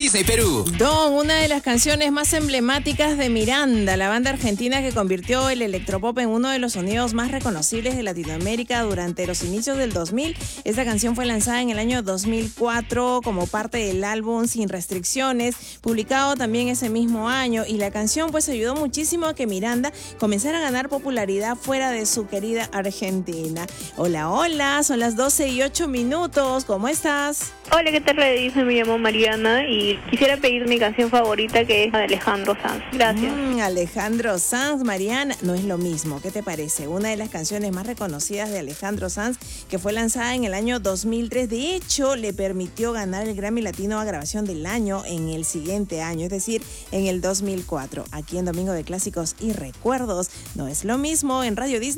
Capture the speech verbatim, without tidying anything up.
Disney Perú. Don, una de las canciones más emblemáticas de Miranda, la banda argentina que convirtió el electropop en uno de los sonidos más reconocibles de Latinoamérica durante los inicios del dos mil. Esta canción fue lanzada en el año dos mil cuatro como parte del álbum Sin Restricciones, publicado también ese mismo año, y la canción pues ayudó muchísimo a que Miranda comenzara a ganar popularidad fuera de su querida Argentina. Hola, hola, son las doce y ocho minutos, ¿cómo estás? Hola, ¿qué tal? Dice, me llamo Mariana y quisiera pedir mi canción favorita, que es la de Alejandro Sanz. Gracias. Mm, Alejandro Sanz, Mariana, no es lo mismo. ¿Qué te parece? Una de las canciones más reconocidas de Alejandro Sanz, que fue lanzada en el año dos mil tres. De hecho, le permitió ganar el Grammy Latino a Grabación del Año en el siguiente año, es decir, en el dos mil cuatro. Aquí en Domingo de Clásicos y Recuerdos, no es lo mismo en Radio Disney.